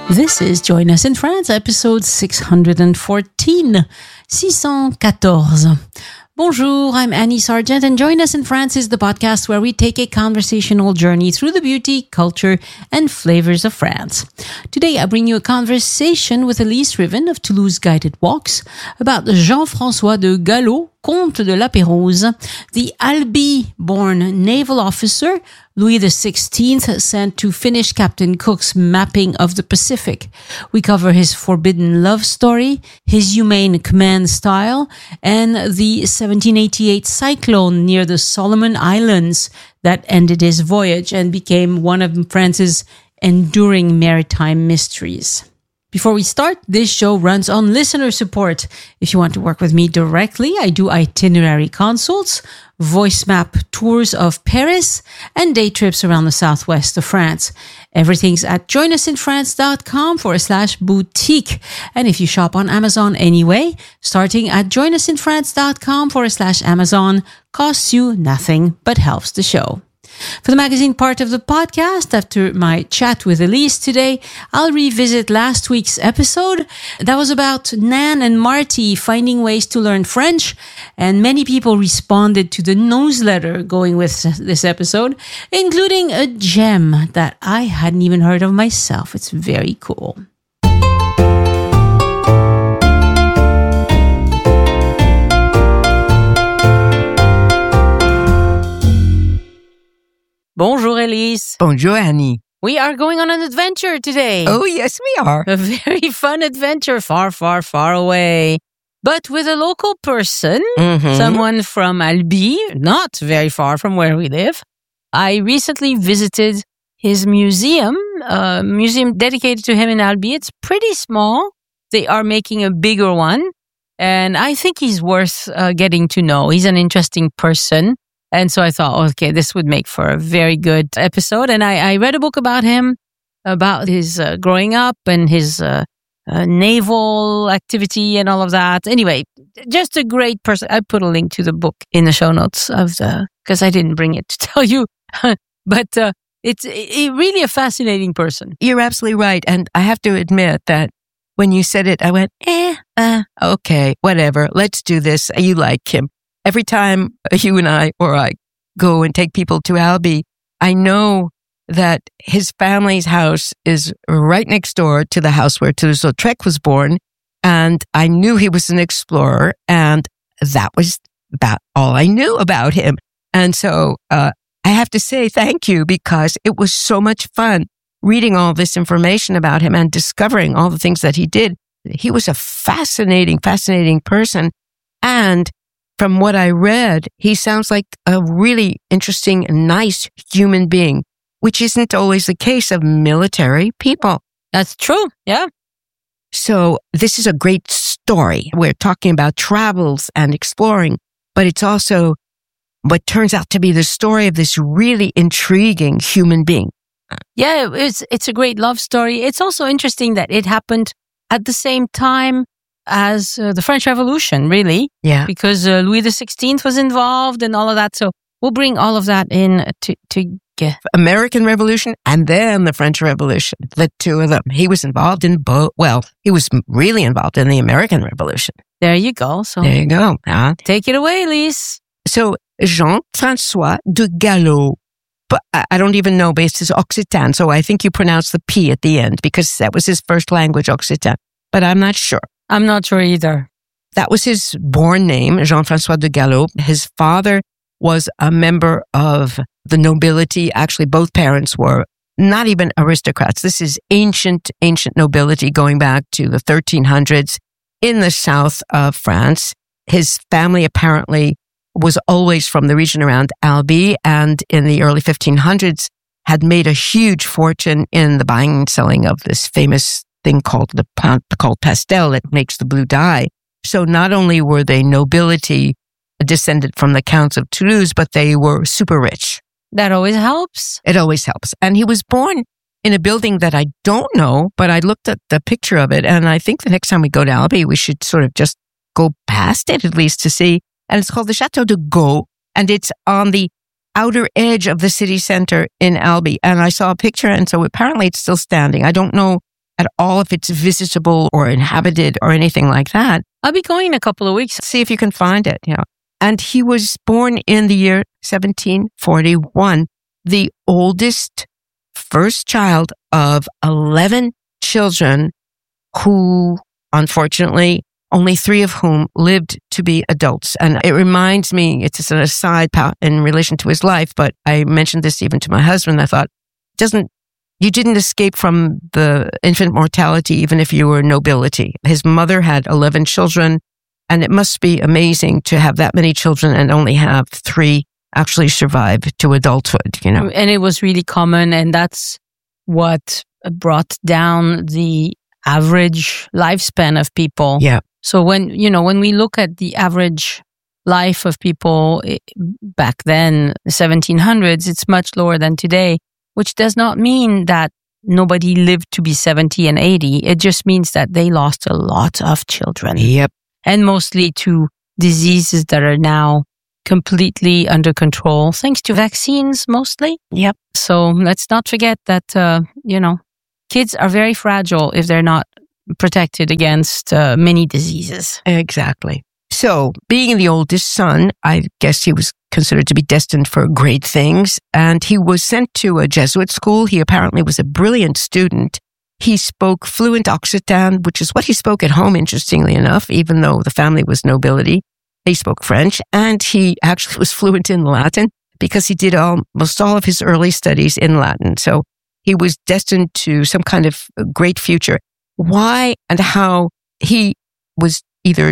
This is Join Us in France, episode 614. Bonjour, I'm Annie Sargent, and Join Us in France is the podcast where we take a conversational journey through the beauty, culture, and flavors of France. Today, I bring you a conversation with Elise Riven of Toulouse Guided Walks about Jean-François de Gallo, Comte de la Pérouse, the Albi-born naval officer Louis XVI sent to finish Captain Cook's mapping of the Pacific. We cover his forbidden love story, his humane command style, and the 1788 cyclone near the Solomon Islands that ended his voyage and became one of France's enduring maritime mysteries. Before we start, this show runs on listener support. If you want to work with me directly, I do itinerary consults, voice map tours of Paris, and day trips around the southwest of France. Everything's at joinusinfrance.com/boutique. And if you shop on Amazon anyway, starting at joinusinfrance.com/Amazon costs you nothing but helps the show. For the magazine part of the podcast, after my chat with Elise today, I'll revisit last week's episode. That was about Nan and Marty finding ways to learn French, and many people responded to the newsletter going with this episode, including a gem that I hadn't even heard of myself. It's very cool. Bonjour, Elise. Bonjour, Annie. We are going on an adventure today. Oh, yes, we are. A very fun adventure far, far, far away. But with a local person, someone from Albi, not very far from where we live. I recently visited his museum, a museum dedicated to him in Albi. It's pretty small. They are making a bigger one. And I think he's worth getting to know. He's an interesting person. And so I thought, okay, this would make for a very good episode. And I read a book about him, about his growing up and his naval activity and all of that. Anyway, just a great person. I put a link to the book in the show notes because I didn't bring it to tell you. But it's really a fascinating person. You're absolutely right. And I have to admit that when you said it, I went, okay, whatever. Let's do this. You like him. Every time you and I go and take people to Albi, I know that his family's house is right next door to the house where Toulouse-Lautrec was born. And I knew he was an explorer, and that was about all I knew about him. And so I have to say thank you, because it was so much fun reading all this information about him and discovering all the things that he did. He was a fascinating, fascinating person. And from what I read, he sounds like a really interesting, nice human being, which isn't always the case of military people. That's true. Yeah. So this is a great story. We're talking about travels and exploring, but it's also what turns out to be the story of this really intriguing human being. Yeah, it's a great love story. It's also interesting that it happened at the same time as the French Revolution, really. Yeah. Because Louis XVI was involved and all of that. So we'll bring all of that in to get. American Revolution and then the French Revolution, the two of them. He was involved in both. Well, he was really involved in the American Revolution. There you go. So there you go. Take it away, Lise. So Jean-François de Gallo. But I don't even know, but it's Occitan. So I think you pronounce the P at the end because that was his first language, Occitan. But I'm not sure. I'm not sure either. That was his born name, Jean-François de Gallo. His father was a member of the nobility. Actually, both parents were not even aristocrats. This is ancient nobility going back to the 1300s in the south of France. His family apparently was always from the region around Albi, and in the early 1500s had made a huge fortune in the buying and selling of this famous thing called pastel that makes the blue dye. So not only were they nobility descended from the counts of Toulouse, but they were super rich. That always helps. It always helps. And he was born in a building that I don't know, but I looked at the picture of it, and I think the next time we go to Albi, we should sort of just go past it at least to see. And it's called the Château de Gau, and it's on the outer edge of the city center in Albi. And I saw a picture, and so apparently it's still standing. I don't know at all if it's visitable or inhabited or anything like that. I'll be going in a couple of weeks. See if you can find it. And he was born in the year 1741, the oldest first child of 11 children who, unfortunately, only 3 of whom lived to be adults. And it reminds me, it's just an aside in relation to his life, but I mentioned this even to my husband. I thought, you didn't escape from the infant mortality, even if you were nobility. His mother had 11 children, and it must be amazing to have that many children and only have 3 actually survive to adulthood, And it was really common, and that's what brought down the average lifespan of people. Yeah. So when we look at the average life of people back then, the 1700s, it's much lower than today, which does not mean that nobody lived to be 70 and 80. It just means that they lost a lot of children. Yep. And mostly to diseases that are now completely under control, thanks to vaccines mostly. Yep. So let's not forget that, kids are very fragile if they're not protected against many diseases. Exactly. So, being the oldest son, I guess he was considered to be destined for great things, and he was sent to a Jesuit school. He apparently was a brilliant student. He spoke fluent Occitan, which is what he spoke at home, interestingly enough, even though the family was nobility. He spoke French, and he actually was fluent in Latin because he did almost all of his early studies in Latin. So, he was destined to some kind of great future. Why and how he was either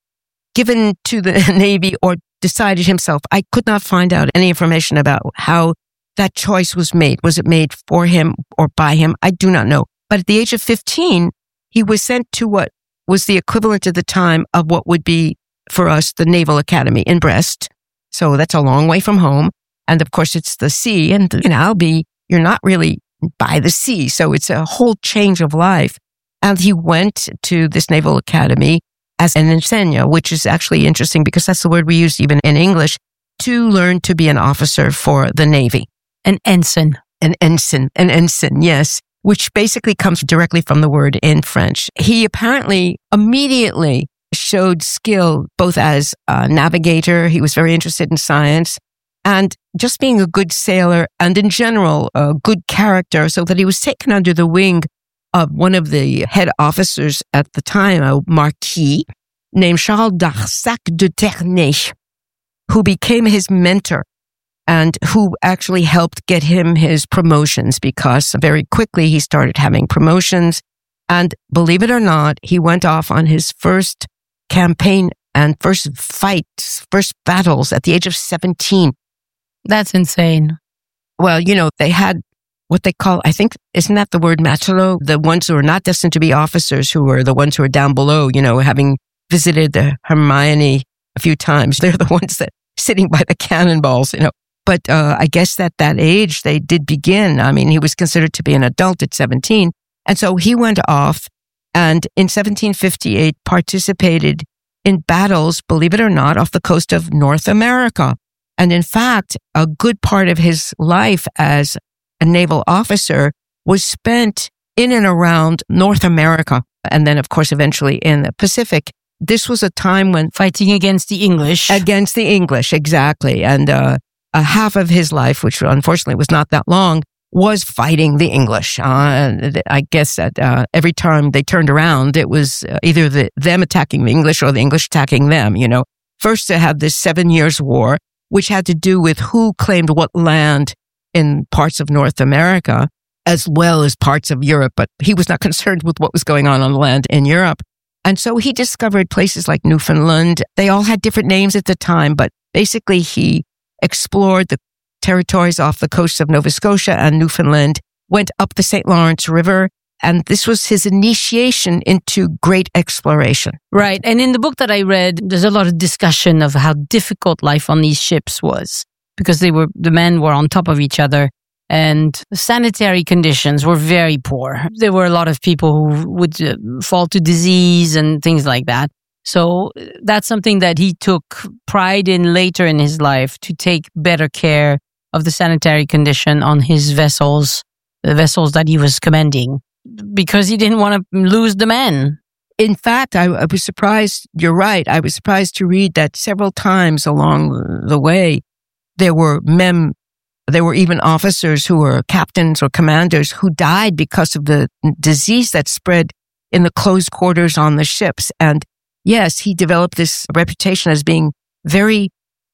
given to the Navy or decided himself, I could not find out any information about how that choice was made. Was it made for him or by him? I do not know. But at the age of 15, he was sent to what was the equivalent at the time of what would be for us the Naval Academy in Brest. So that's a long way from home. And of course, it's the sea, and you're not really by the sea. So it's a whole change of life. And he went to this Naval Academy as an enseigne, which is actually interesting because that's the word we use even in English, to learn to be an officer for the Navy. An ensign. An ensign, yes, which basically comes directly from the word in French. He apparently immediately showed skill both as a navigator. He was very interested in science and just being a good sailor and in general, a good character, so that he was taken under the wing of one of the head officers at the time, a marquis named Charles d'Arsac de Ternay, who became his mentor and who actually helped get him his promotions, because very quickly he started having promotions. And believe it or not, he went off on his first campaign and first fights, first battles at the age of 17. That's insane. Well, they had what they call, I think, isn't that the word matelot? The ones who are not destined to be officers, who are the ones who are down below, having visited the Hermione a few times. They're the ones that sitting by the cannonballs, But I guess at that age, they did begin. I mean, he was considered to be an adult at 17. And so he went off and in 1758 participated in battles, believe it or not, off the coast of North America. And in fact, a good part of his life as a naval officer was spent in and around North America. And then, of course, eventually in the Pacific. This was a time when fighting against the English. Against the English, exactly. And half of his life, which unfortunately was not that long, was fighting the English. I guess that every time they turned around, it was either them attacking the English or the English attacking them. First they had this 7 Years' War, which had to do with who claimed what land in parts of North America, as well as parts of Europe. But he was not concerned with what was going on the land in Europe. And so he discovered places like Newfoundland. They all had different names at the time, but basically he explored the territories off the coast of Nova Scotia and Newfoundland, went up the St. Lawrence River, and this was his initiation into great exploration. Right. And in the book that I read, there's a lot of discussion of how difficult life on these ships was, because the men were on top of each other and the sanitary conditions were very poor. There were a lot of people who would fall to disease and things like that. So that's something that he took pride in later in his life, to take better care of the sanitary condition on his vessels, the vessels that he was commanding. because he didn't want to lose the men. In fact, I was surprised. You're right. I was surprised to read that several times along the way, there were even officers who were captains or commanders who died because of the disease that spread in the closed quarters on the ships. And yes, he developed this reputation as being very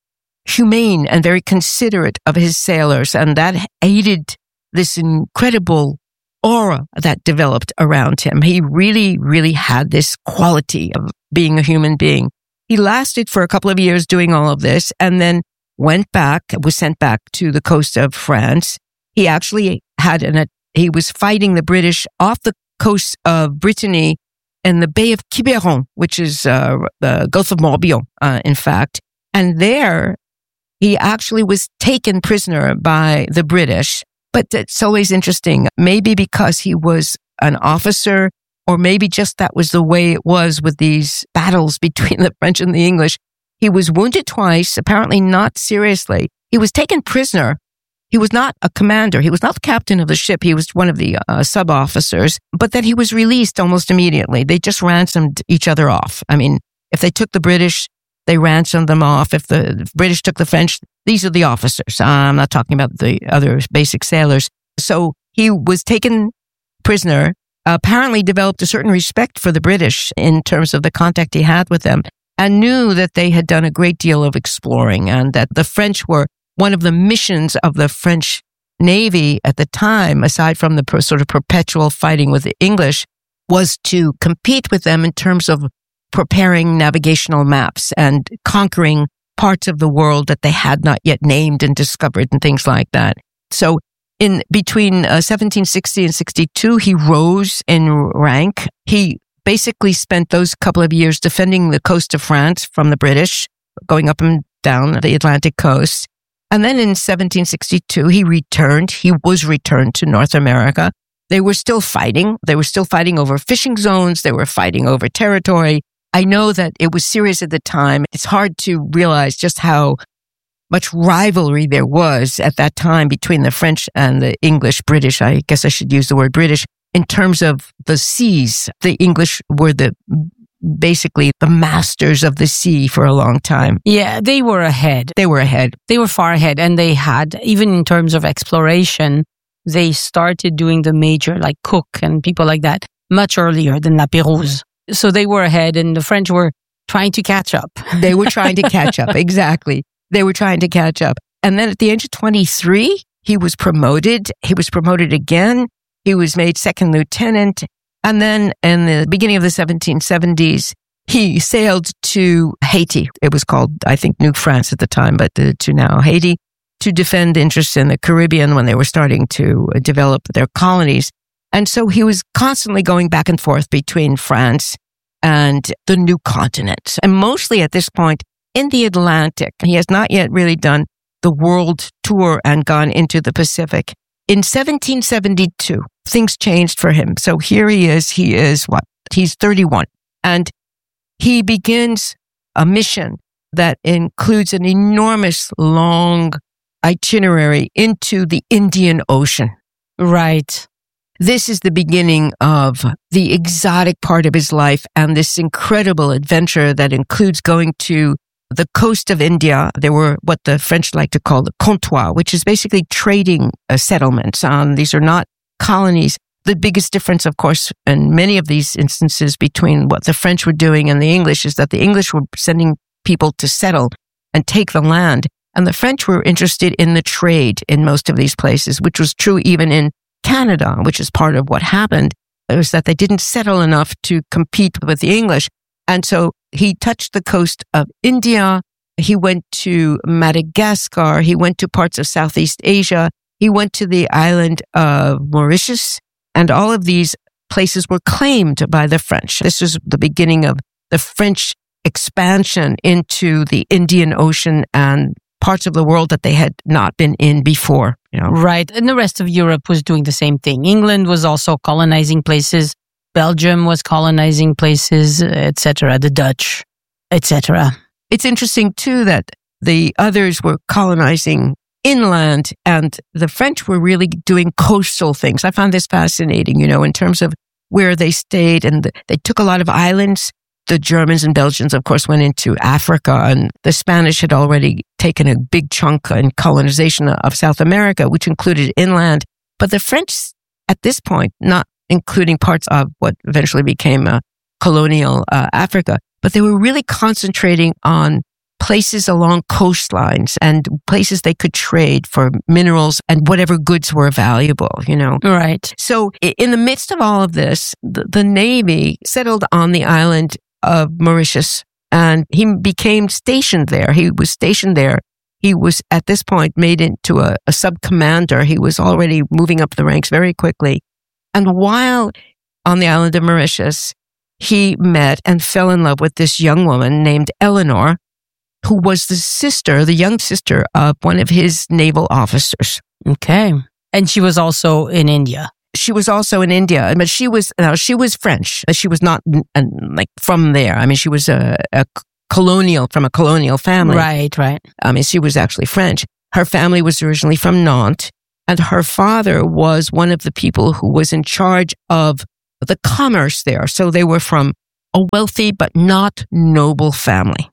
humane and very considerate of his sailors. And that aided this incredible aura that developed around him. He really, really had this quality of being a human being. He lasted for a couple of years doing all of this and then was sent back to the coast of France. He actually he was fighting the British off the coast of Brittany in the Bay of Quiberon, which is the Gulf of Morbihan, in fact. And there, he actually was taken prisoner by the British. But it's always interesting, maybe because he was an officer, or maybe just that was the way it was with these battles between the French and the English. He was wounded twice, apparently not seriously. He was taken prisoner. He was not a commander. He was not the captain of the ship. He was one of the sub-officers. But then he was released almost immediately. They just ransomed each other off. I mean, if they took the British, they ransomed them off. If the British took the French, these are the officers. I'm not talking about the other basic sailors. So he was taken prisoner, apparently developed a certain respect for the British in terms of the contact he had with them, and knew that they had done a great deal of exploring and that the French were one of the missions of the French Navy at the time, aside from the sort of perpetual fighting with the English, was to compete with them in terms of preparing navigational maps and conquering parts of the world that they had not yet named and discovered and things like that. So in between 1760 and 62, he rose in rank. He basically spent those couple of years defending the coast of France from the British, going up and down the Atlantic coast. And then in 1762, he was returned to North America. They were still fighting. They were still fighting over fishing zones. They were fighting over territory. I know that it was serious at the time. It's hard to realize just how much rivalry there was at that time between the French and the English, British. I guess I should use the word British in terms of the seas. The English were basically the masters of the sea for a long time. Yeah, they were ahead. They were far ahead. And they had, even in terms of exploration, they started doing the major, like Cook and people like that, much earlier than La Pérouse. So they were ahead and the French were trying to catch up. They were trying to catch up. Exactly. They were trying to catch up. And then at the age of 23, he was promoted. He was promoted again. He was made second lieutenant. And then in the beginning of the 1770s, he sailed to Haiti. It was called, I think, New France at the time, but to now Haiti, to defend interests in the Caribbean when they were starting to develop their colonies. And so he was constantly going back and forth between France and the new continent. And mostly at this point in the Atlantic. He has not yet really done the world tour and gone into the Pacific. In 1772, things changed for him. So here he is. He's 31. And he begins a mission that includes an enormous long itinerary into the Indian Ocean. Right. This is the beginning of the exotic part of his life and this incredible adventure that includes going to the coast of India. There were what the French like to call the comptoir, which is basically trading settlements. These are not colonies. The biggest difference, of course, in many of these instances between what the French were doing and the English is that the English were sending people to settle and take the land. And the French were interested in the trade in most of these places, which was true even in Canada, which is part of what happened. It was that they didn't settle enough to compete with the English. And so he touched the coast of India. He went to Madagascar. He went to parts of Southeast Asia. He went to the island of Mauritius. And all of these places were claimed by the French. This was the beginning of the French expansion into the Indian Ocean and parts of the world that they had not been in before. Right. And the rest of Europe was doing the same thing. England was also colonizing places. Belgium was colonizing places, etc. The Dutch, etc. It's interesting, too, that the others were colonizing inland, and the French were really doing coastal things. I found this fascinating, in terms of where they stayed, and they took a lot of islands. The Germans and Belgians, of course, went into Africa, and the Spanish had already taken a big chunk in colonization of South America, which included inland. But the French, at this point, not including parts of what eventually became colonial Africa, but they were really concentrating on places along coastlines and places they could trade for minerals and whatever goods were valuable, Right. So in the midst of all of this, the Navy settled on the island of Mauritius, and he became stationed there. He was stationed there. He was, at this point, made into a sub-commander. He was already moving up the ranks very quickly. And while on the island of Mauritius, he met and fell in love with this young woman named Eleanor, who was the young sister of one of his naval officers. Okay. And she was also in India. She was also in India, but she was French. She was not from there. I mean, she was from a colonial family. Right. I mean, she was actually French. Her family was originally from Nantes, and her father was one of the people who was in charge of the commerce there. So they were from a wealthy but not noble family.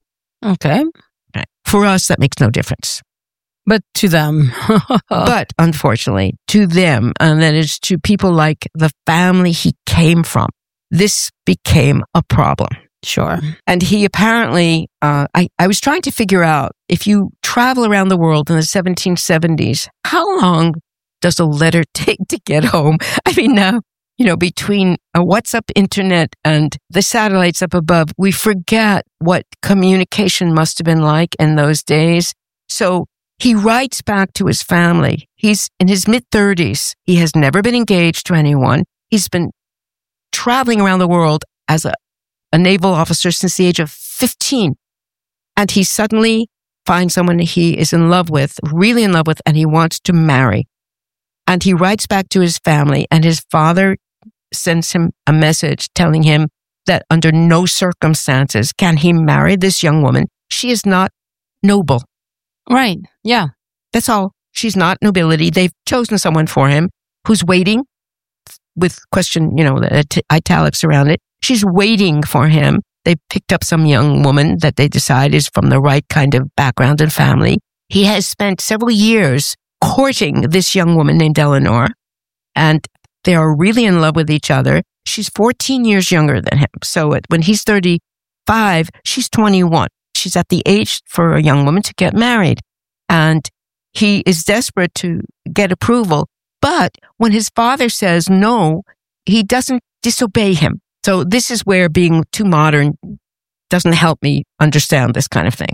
Okay. For us, that makes no difference. But to them. But unfortunately, to them, and that is to people like the family he came from, this became a problem. Sure. And he apparently, I was trying to figure out, if you travel around the world in the 1770s, how long does a letter take to get home? I mean, now, between a WhatsApp internet and the satellites up above, we forget what communication must have been like in those days. So he writes back to his family. He's in his mid-30s. He has never been engaged to anyone. He's been traveling around the world as a naval officer since the age of 15. And he suddenly finds someone he is in love with, really in love with, and he wants to marry. And he writes back to his family, and his father sends him a message telling him that under no circumstances can he marry this young woman. She is not noble. Right. Yeah. That's all. She's not nobility. They've chosen someone for him who's waiting, with question, the italics around it. She's waiting for him. They picked up some young woman that they decide is from the right kind of background and family. He has spent several years courting this young woman named Eleanor, and they are really in love with each other. She's 14 years younger than him. So when he's 35, she's 21. She's at the age for a young woman to get married. And he is desperate to get approval. But when his father says no, he doesn't disobey him. So this is where being too modern doesn't help me understand this kind of thing,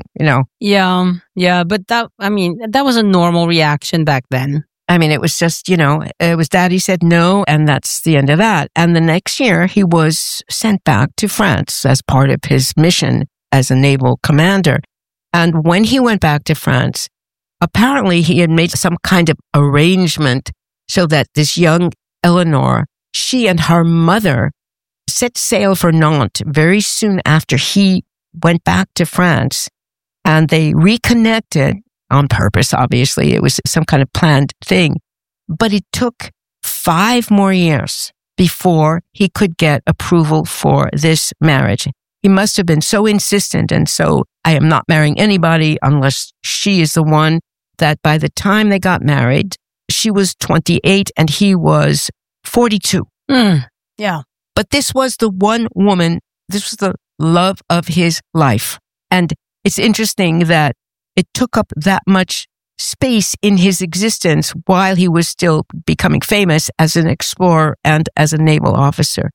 Yeah. But that was a normal reaction back then. I mean, it was just, it was daddy said no, and that's the end of that. And the next year, he was sent back to France as part of his mission as a naval commander. And when he went back to France, apparently he had made some kind of arrangement so that this young Eleanor, she and her mother set sail for Nantes very soon after he went back to France, and they reconnected on purpose. Obviously, it was some kind of planned thing, but it took 5 more years before he could get approval for this marriage. He must have been so insistent, and so, I am not marrying anybody unless she is the one, that by the time they got married, she was 28 and he was 42. Yeah. But this was the one woman, this was the love of his life. And it's interesting that it took up that much space in his existence while he was still becoming famous as an explorer and as a naval officer.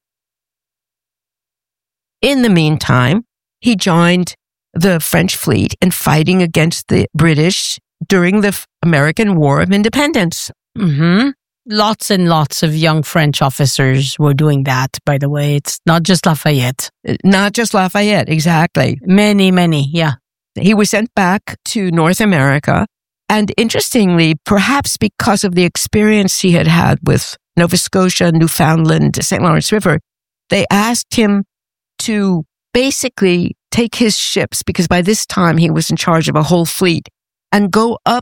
In the meantime, he joined the French fleet in fighting against the British during the American War of Independence. Mm-hmm. Lots and lots of young French officers were doing that, by the way. It's not just Lafayette. Not just Lafayette, exactly. Many, yeah. He was sent back to North America. And interestingly, perhaps because of the experience he had had with Nova Scotia, Newfoundland, St. Lawrence River, they asked him to basically take his ships, because by this time he was in charge of a whole fleet, and go up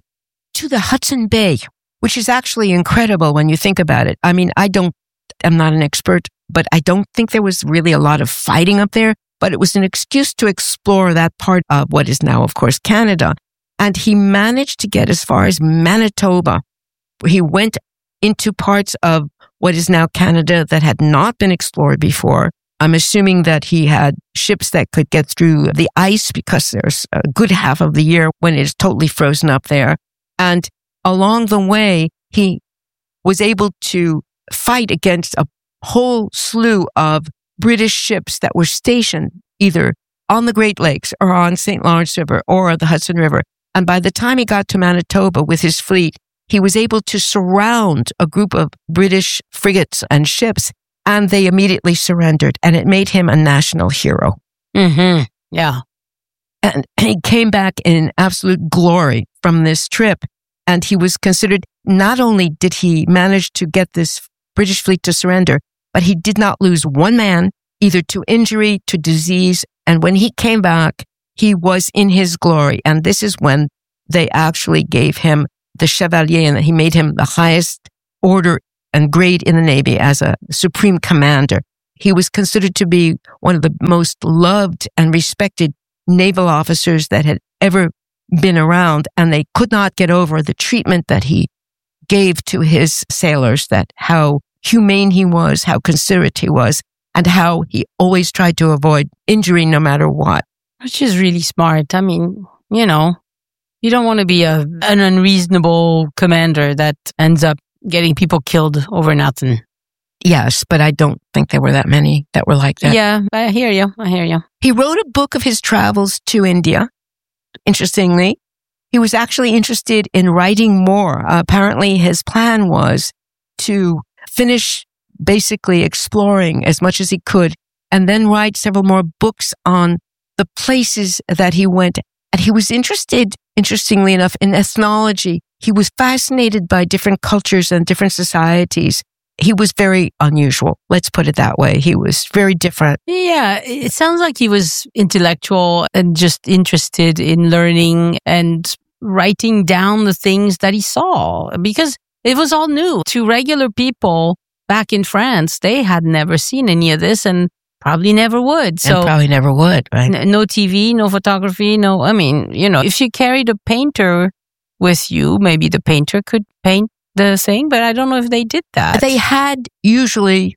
to the Hudson Bay, which is actually incredible when you think about it. I mean, I'm not an expert, but I don't think there was really a lot of fighting up there, but it was an excuse to explore that part of what is now, of course, Canada. And he managed to get as far as Manitoba. He went into parts of what is now Canada that had not been explored before. I'm assuming that he had ships that could get through the ice because there's a good half of the year when it is totally frozen up there. And along the way, he was able to fight against a whole slew of British ships that were stationed either on the Great Lakes or on St. Lawrence River or the Hudson River. And by the time he got to Manitoba with his fleet, he was able to surround a group of British frigates and ships, and they immediately surrendered, and it made him a national hero. Mm-hmm. Yeah. And he came back in absolute glory from this trip, and he was considered, not only did he manage to get this British fleet to surrender, but he did not lose one man, either to injury, to disease, and when he came back, he was in his glory, and this is when they actually gave him the Chevalier, and he made him the highest order and grade in the Navy as a supreme commander. He was considered to be one of the most loved and respected naval officers that had ever been around, and they could not get over the treatment that he gave to his sailors, that how humane he was, how considerate he was, and how he always tried to avoid injury no matter what. Which is really smart. I mean, you know, you don't want to be an unreasonable commander that ends up getting people killed over nothing. Yes, but I don't think there were that many that were like that. Yeah, I hear you. He wrote a book of his travels to India. Interestingly, he was actually interested in writing more. Apparently, his plan was to finish basically exploring as much as he could and then write several more books on the places that he went. And he was interested, interestingly enough, in ethnology. He was fascinated by different cultures and different societies. He was very unusual. Let's put it that way. He was very different. Yeah, it sounds like he was intellectual and just interested in learning and writing down the things that he saw, because it was all new to regular people back in France. They had never seen any of this and probably never would. So, and probably never would, right? No TV, no photography, no, I mean, you know, if you carried a painter with you, maybe the painter could paint the thing, but I don't know if they did that. They had usually,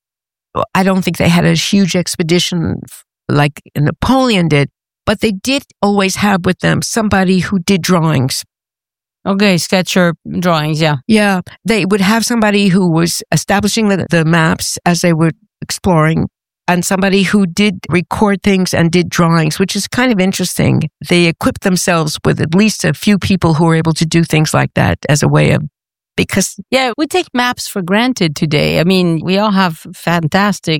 I don't think they had a huge expedition like Napoleon did, but they did always have with them somebody who did drawings. Okay, sketcher drawings, yeah. Yeah, they would have somebody who was establishing the maps as they were exploring, and somebody who did record things and did drawings, which is kind of interesting. They equipped themselves with at least a few people who were able to do things like that as a way of, because... Yeah, we take maps for granted today. I mean, we all have fantastic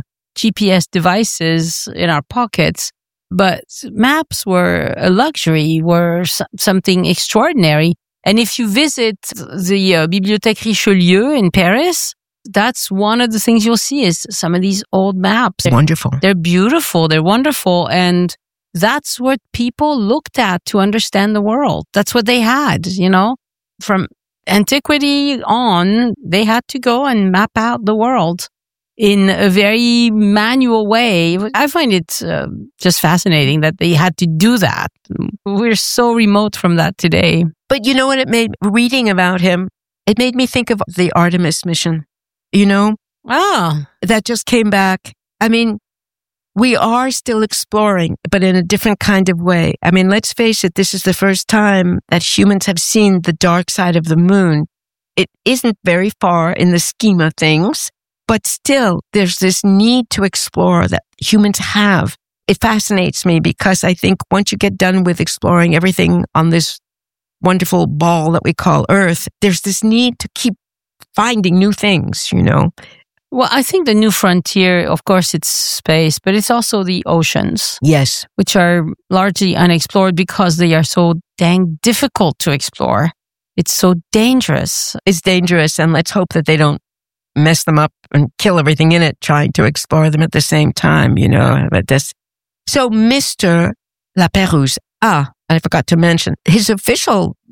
GPS devices in our pockets, but maps were a luxury, were something extraordinary. And if you visit the Bibliothèque Richelieu in Paris, that's one of the things you'll see is some of these old maps. Wonderful. They're beautiful. They're wonderful. And that's what people looked at to understand the world. That's what they had, you know, from antiquity on, they had to go and map out the world in a very manual way. I find it just fascinating that they had to do that. We're so remote from that today. But you know what it made, reading about him, it made me think of the Artemis mission. You know, that just came back. I mean, we are still exploring, but in a different kind of way. I mean, let's face it, this is the first time that humans have seen the dark side of the moon. It isn't very far in the scheme of things, but still there's this need to explore that humans have. It fascinates me because I think once you get done with exploring everything on this wonderful ball that we call Earth, there's this need to keep finding new things, you know. Well, I think the new frontier, of course, it's space, but it's also the oceans. Yes. Which are largely unexplored because they are so dang difficult to explore. It's so dangerous. It's dangerous, and let's hope that they don't mess them up and kill everything in it trying to explore them at the same time, you know. But this. So Mr. La Pérouse, I forgot to mention, his official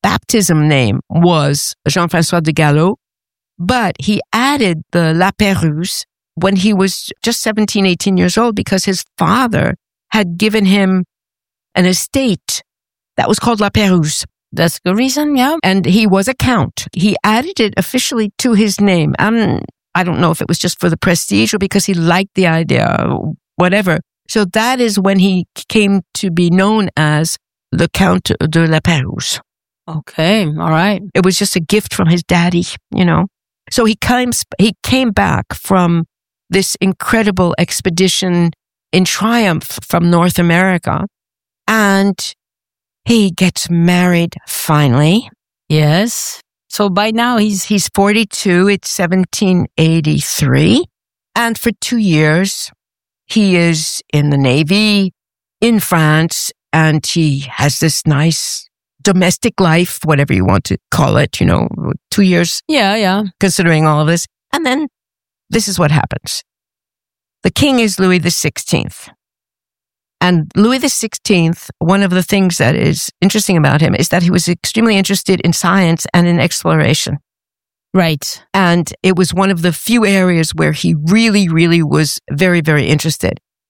baptism name was Jean-François de Gallo, but he added the La Pérouse when he was just 17, 18 years old because his father had given him an estate that was called La Pérouse. That's the reason, yeah. And he was a count. He added it officially to his name. I don't know if it was just for the prestige or because he liked the idea, whatever. So that is when he came to be known as the Count de La Pérouse. Okay, all right. It was just a gift from his daddy, So he came back from this incredible expedition in triumph from North America, and he gets married finally. Yes. So by now he's 42. It's 1783. And for 2 years, he is in the Navy in France, and he has this nice domestic life, whatever you want to call it, 2 years. Yeah. Considering all of this. And then this is what happens. The king is Louis XVI. And Louis XVI, one of the things that is interesting about him is that he was extremely interested in science and in exploration. Right. And it was one of the few areas where he really, really was very, very interested.